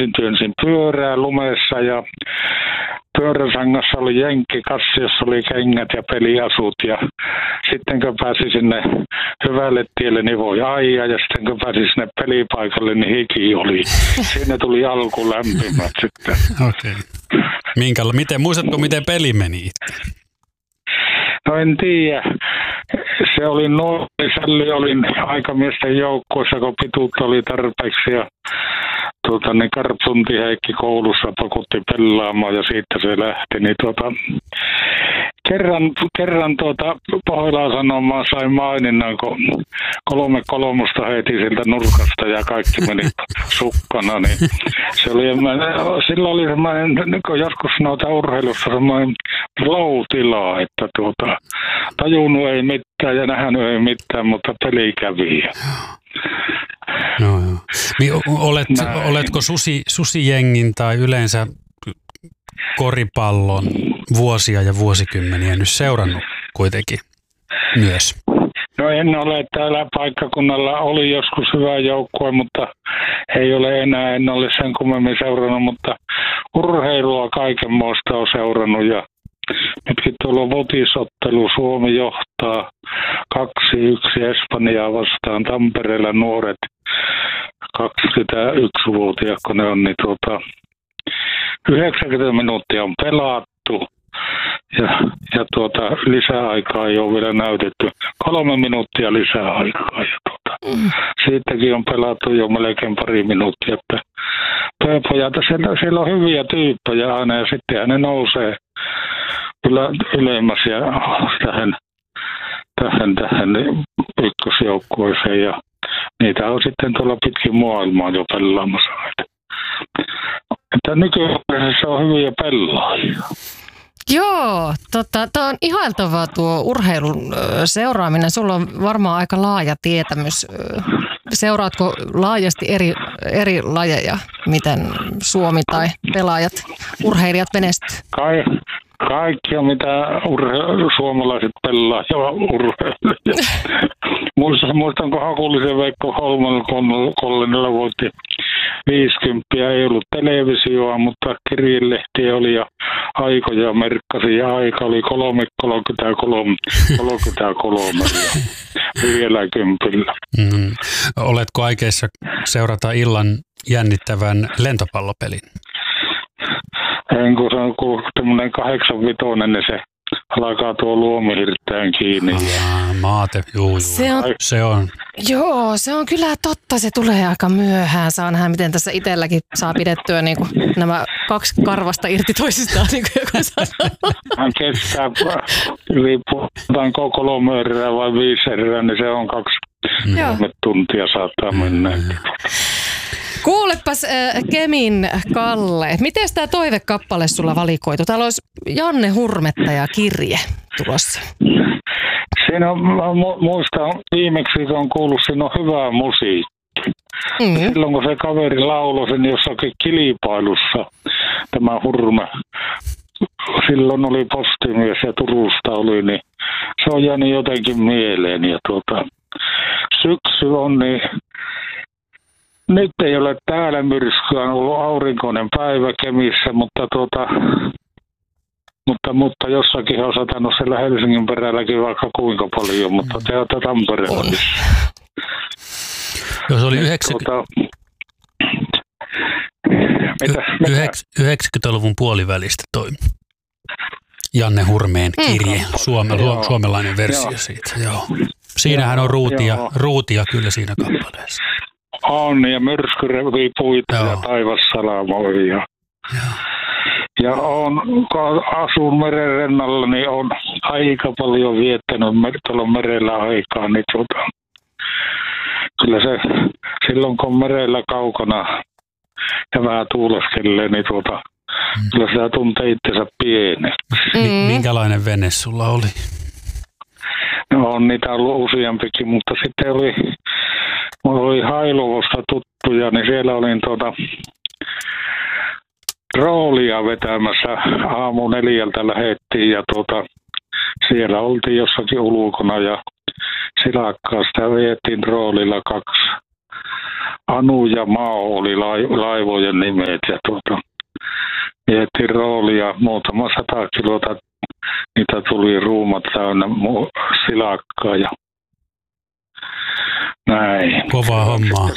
työnsin pyörää lumessa ja pyöräsangassa oli jenkkikassi, jossa oli kengät ja peliasut ja sitten kun pääsi sinne hyvälle tielle, niin voi aijaa ja sitten kun pääsi sinne pelipaikalle, niin hiki oli. Siinä tuli alku lämpimät sitten. Okei. Muistatko, miten peli meni? No en tiedä. Se oli nuori, olin aikamiesten joukkueessa, kun pituutta oli tarpeeksi ja Karpsunti Heikki koulussa pakotti pelaamaan ja siitä se lähti. Niin kerran Pohjolaan Sanomaan sai maininnan, kun 3-3 heitin siltä nurkasta ja kaikki meni sukkana. Niin se oli, sillä oli semmoinen, kun joskus noita urheilussa semmoinen flow-tila, että tajunnut ei mitään ja nähnyt ei mitään, mutta peli kävi. No, joo. Oletko susijengin tai yleensä koripallon vuosia ja vuosikymmeniä nyt seurannut kuitenkin myös? No en ole täällä paikkakunnalla. Oli joskus hyvä joukkue, mutta ei ole enää. En ole sen kummemmin seurannut, mutta urheilua kaikenmoista on seurannut ja nytkin tuolla on votisottelu. Suomi johtaa 2-1 Espanjaa vastaan. Tampereella nuoret 21-vuotiaat, kun ne on, niin 90 minuuttia on pelattu ja lisäaikaa ei ole vielä näytetty. 3 minuuttia lisäaikaa ja siitäkin on pelattu jo melkein pari minuuttia. Että pojat, siellä on hyviä tyyppejä aina ja sitten ne nousee ylemmäs ja tähän ykkösjoukkueeseen ja niitä on sitten tuolla pitkin maailmaa jo pelaamassa. Että nykyään on hyviä pelaajia. Joo, tämä on ihailtavaa tuo urheilun seuraaminen. Sulla on varmaan aika laaja tietämys. Seuraatko laajasti eri lajeja, miten Suomi tai pelaajat, urheilijat menestyy? Kaikkia, mitä suomalaiset pelaa ja urheilijat. Muistan, kun Hakulisen Veikko Kollenilla voitti 50, ei ollut televisioa, mutta kirjelehtiä oli ja aikoja merkkasi ja aika oli 3:33 vielä 10. Oletko aikeissa seurata illan jännittävän lentopallopelin? Kun se on tämmöinen 8-5, niin se alkaa tuo luomihirttään kiinni. Maate, juu. Se on. Joo, se on kyllä totta. Se tulee aika myöhään. Saa nähdä, miten tässä itselläkin saa pidettyä niin kuin nämä 2 karvasta irti toisistaan, niin kuin joku sanoo. Hän kestää, riippuutaan 3 erää vai 5 erää, niin se on 2 tuntia saattaa mennä. Kuulepas Kemin Kalle, miten tämä toivekappale sulla valikoitu? Täällä olisi Janne Hurmetta ja kirje tulossa. Siinä on, muistan viimeksi, kun on kuullut, siinä on hyvää musiikki. Silloin kun se kaveri lauloi sen jossakin kilpailussa, tämä Hurme, silloin oli postimies ja Turusta oli, niin se on jäänyt jotenkin mieleen. Ja syksy on, niin nyt ei ole täällä myrskyä, on ollut aurinkoinen päivä Kemissä, mutta jossakin on satanut siellä Helsingin perälläkin vaikka kuinka paljon, mutta te olette Tampereella. Joo, se oli 90-luvun puolivälistä toi Janne Hurmeen kirje, suomalainen versio siitä. Joo. Siinähän on ruutia kyllä siinä kappaleessa. On, ja myrsky revii puita ja taivas salamoi. Ja kun asun meren rannalla, niin on aika paljon viettänyt tuolla merellä aikaa. Niin kyllä se silloin, kun on merellä kaukana ja vähän tuuleskelee, niin kyllä sitä tuntee itsensä pieneksi. Minkälainen vene sulla oli? No on niitä ollut useampikin, mutta sitten mulla oli Hailuvosta tuttuja, niin siellä olin roolia vetämässä. Aamu 4 lähettiin ja siellä oltiin jossakin ulkona ja silakkaa sitä vietiin roolilla 2 Anu ja Mao oli laivojen nimet ja vietiin roolia muutama 100 kilota. Niitä tuli ruumat täynnä silakkaa ja näin. Kovaa hommaa.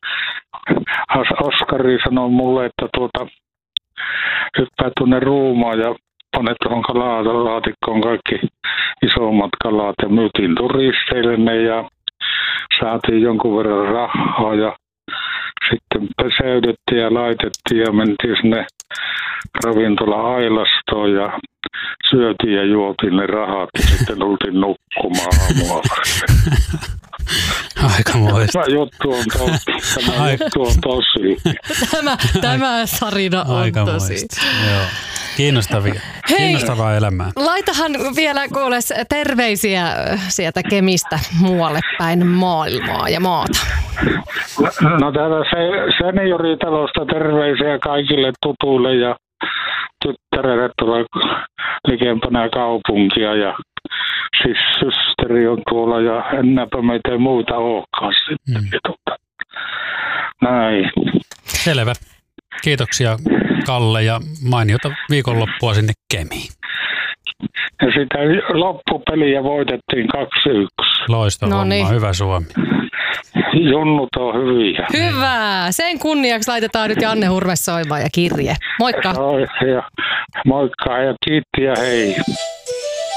Oskari sanoi mulle, että hyppää tuonne ruumaan ja pane tuohon kalaalaatikkoon kaikki isommat kalat ja myytiin turisteille ne ja saatiin jonkun verran rahaa ja sitten peseydyttiin ja laitettiin ja mentiin sinne ravintola Ailastoon ja syötiin ja juotiin ne rahat ja sitten oltiin nukkumaan aamua. Aikamoista. Tämä juttu on tosi. Tämä sarina on tosi. Joo. Kiinnostavaa elämää. Laitahan vielä kuules terveisiä sieltä Kemistä muualle päin maailmaa ja maata. No täällä senioritalosta terveisiä kaikille tutuille ja tyttärelle tuolla likempänä kaupunkia ja siis systeri on tuolla ja ennäpä meitä ei muuta olekaan sitten. Näin. Selvä. Kiitoksia Kalle ja mainiota viikonloppua sinne Kemiin. Ja sitä loppupeliä voitettiin 2-1. Loistava homma, hyvä Suomi. Junnut on hyviä. Hyvä. Sen kunniaksi laitetaan nyt Janne Hurme soimaan ja kirje. Moikka. Moikka ja kiitti ja hei.